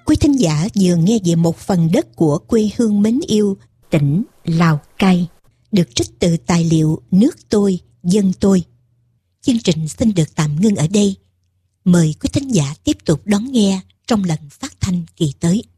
Quý thính giả vừa nghe về một phần đất của quê hương mến yêu, tỉnh Lào Cai, được trích từ tài liệu Nước tôi, dân tôi. Chương trình xin được tạm ngưng ở đây. Mời quý thính giả tiếp tục đón nghe trong lần phát thanh kỳ tới.